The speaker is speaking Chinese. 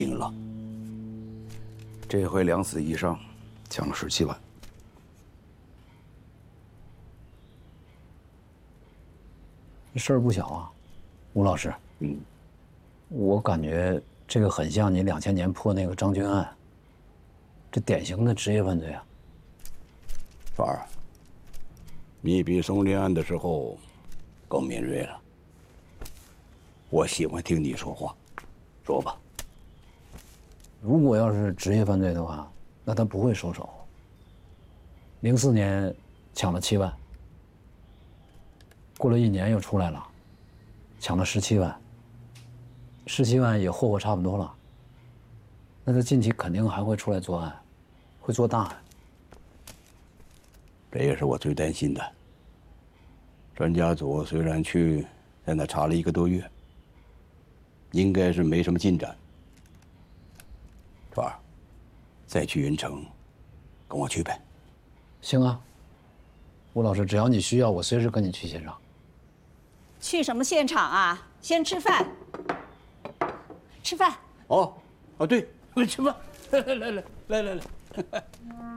赢了。这回2死1伤，抢了17万。 这事儿不小啊，吴老师。我感觉这个很像你2000年破那个张军案，这典型的职业犯罪啊。 范儿，你比松林案的时候更敏锐了。我喜欢听你说话，说吧。 如果要是职业犯罪的话，那他不会收手。04年抢了7万，过了1年又出来了，抢了17万，17万也霍霍差不多了。那他近期肯定还会出来作案，会做大案。 这也是我最担心的。专家组虽然在那查了1个多月，应该是没什么进展。川儿，再去云城，跟我去呗。 行啊，吴老师，只要你需要，我随时跟你去现场。 去什么现场啊？先吃饭。吃饭。 哦，对，吃饭。来。